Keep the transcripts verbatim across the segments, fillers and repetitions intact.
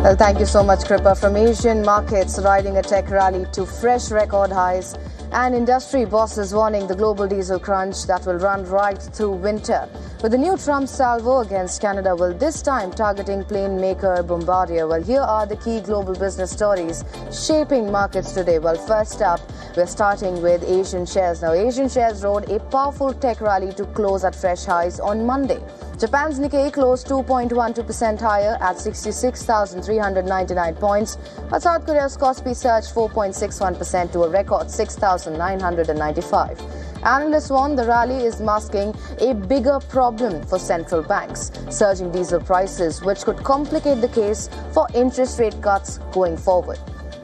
Well, thank you so much, Kripa. From Asian markets riding a tech rally to fresh record highs, and industry bosses warning the global diesel crunch that will run right through winter. With the new Trump salvo against Canada, well, this time targeting plane maker Bombardier. Well, here are the key global business stories shaping markets today. Well, first up, we're starting with Asian shares. Now, Asian shares rode a powerful tech rally to close at fresh highs on Monday. Japan's Nikkei closed two point one two percent higher at sixty-six thousand three hundred ninety-nine points, but South Korea's Kospi surged four point six one percent to a record six thousand nine hundred ninety-five. Analysts warn the rally is masking a bigger problem for central banks, surging diesel prices, which could complicate the case for interest rate cuts going forward.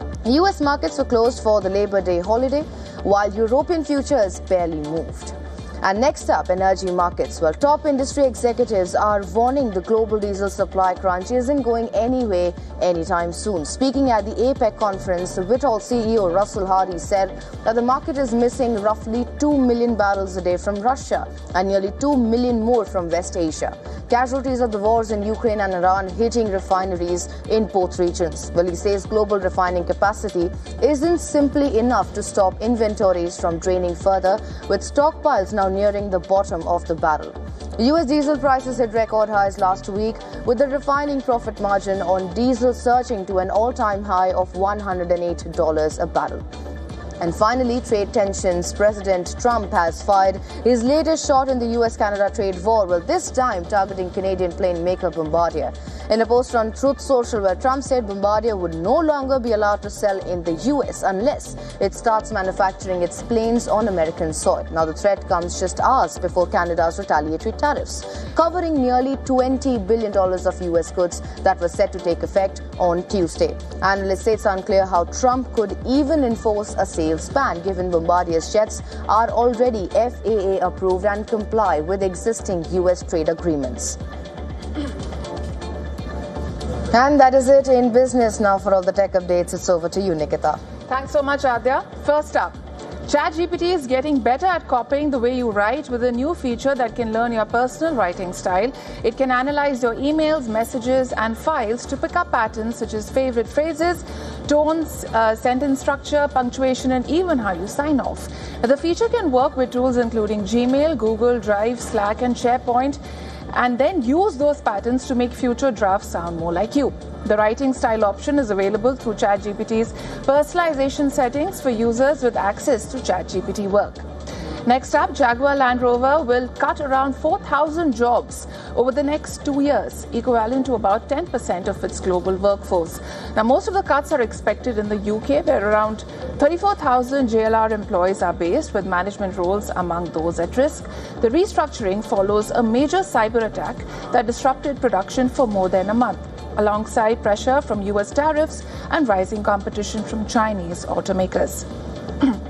U S markets were closed for the Labor Day holiday, while European futures barely moved. And next up, energy markets. Well, top industry executives are warning the global diesel supply crunch isn't going anywhere anytime soon. Speaking at the APEC conference, the Vitol C E O Russell Hardy said that the market is missing roughly two million barrels a day from Russia and nearly two million more from West Asia. Casualties of the wars in Ukraine and Iran hitting refineries in both regions. Well, he says global refining capacity isn't simply enough to stop inventories from draining further, with stockpiles now nearing the bottom of the barrel. U S diesel prices hit record highs last week, with the refining profit margin on diesel surging to an all-time high of one hundred eight dollars a barrel. And finally, trade tensions. President Trump has fired his latest shot in the U S Canada trade war, well, this time targeting Canadian plane maker Bombardier. In a post on Truth Social, where Trump said Bombardier would no longer be allowed to sell in the U S unless it starts manufacturing its planes on American soil. Now, the threat comes just hours before Canada's retaliatory tariffs, covering nearly twenty billion dollars of U S goods that were set to take effect on Tuesday. Analysts say it's unclear how Trump could even enforce a sales ban, given Bombardier's jets are already F A A approved and comply with existing U S trade agreements. And that is it in business. Now, for all the tech updates, it's over to you, Nikita. Thanks so much, Adya. First up, ChatGPT is getting better at copying the way you write with a new feature that can learn your personal writing style. It can analyze your emails, messages, and files to pick up patterns such as favorite phrases, tones, uh, sentence structure, punctuation, and even how you sign off. The feature can work with tools including Gmail, Google Drive, Slack, and SharePoint, and then use those patterns to make future drafts sound more like you. The writing style option is available through ChatGPT's personalization settings for users with access to ChatGPT Work. Next up, Jaguar Land Rover will cut around four thousand jobs over the next two years, equivalent to about ten percent of its global workforce. Now, most of the cuts are expected in the U K, where around thirty-four thousand J L R employees are based, with management roles among those at risk. The restructuring follows a major cyber attack that disrupted production for more than a month, alongside pressure from U S tariffs and rising competition from Chinese automakers.